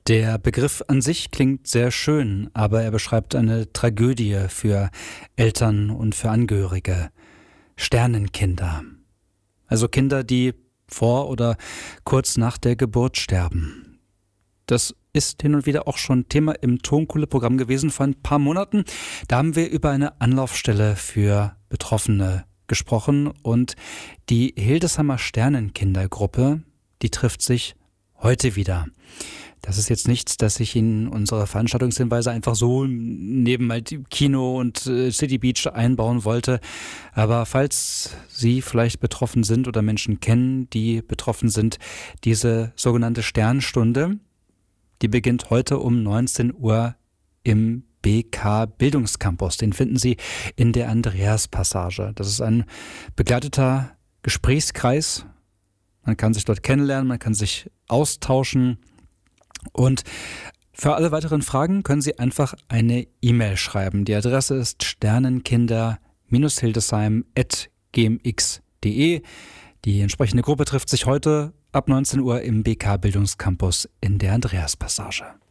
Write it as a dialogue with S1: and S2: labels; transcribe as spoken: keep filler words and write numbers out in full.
S1: Der Begriff an sich klingt sehr schön, aber er beschreibt eine Tragödie für Eltern und für Angehörige. Sternenkinder. Also Kinder, die vor oder kurz nach der Geburt sterben. Das ist hin und wieder auch schon Thema im Tonkohle-Programm gewesen vor ein paar Monaten. Da haben wir über eine Anlaufstelle für Betroffene gesprochen und die Hildesheimer Sternenkindergruppe, die trifft sich heute wieder. Das ist jetzt nichts, dass ich Ihnen unsere Veranstaltungshinweise einfach so neben halt Kino und City Beach einbauen wollte. Aber falls Sie vielleicht betroffen sind oder Menschen kennen, die betroffen sind, diese sogenannte Sternstunde, die beginnt heute um neunzehn Uhr im B K Bildungscampus. Den finden Sie in der Andreaspassage. Das ist ein begleiteter Gesprächskreis. Man kann sich dort kennenlernen, man kann sich austauschen. Und für alle weiteren Fragen können Sie einfach eine E-Mail schreiben. Die Adresse ist sternenkinder Hildesheim at gmx punkt de. Die entsprechende Gruppe trifft sich heute ab neunzehn Uhr im B K Bildungscampus in der Andreaspassage.